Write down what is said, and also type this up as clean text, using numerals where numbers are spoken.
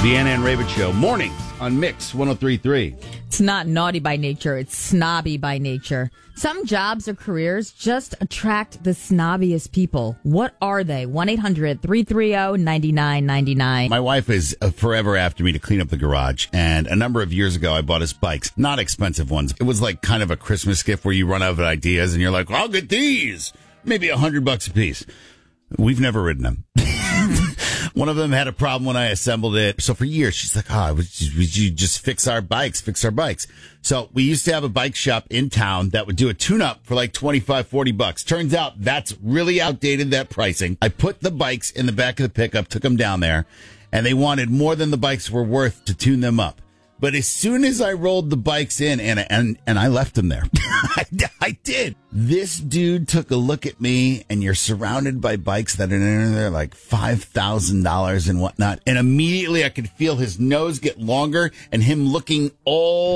Deanna and Raven Show, mornings on Mix 103.3. It's not naughty by nature. It's snobby by nature. Some jobs or careers just attract the snobbiest people. What are they? 1-800-330-9999. My wife is forever after me to clean up the garage. And a number of years ago, I bought us bikes. Not expensive ones. It was like kind of a Christmas gift where you run out of ideas and you're like, I'll get these. Maybe $100 a piece. We've never ridden them. One of them had a problem when I assembled it. So for years, she's like, would you just fix our bikes? So we used to have a bike shop in town that would do a tune-up for like $25-$40. Turns out that's really outdated, that pricing. I put the bikes in the back of the pickup, took them down there, and they wanted more than the bikes were worth to tune them up. But as soon as I rolled the bikes in, and I left them there, I did. This dude took a look at me, and you're surrounded by bikes that are in there like $5,000 and whatnot. And immediately I could feel his nose get longer and him looking all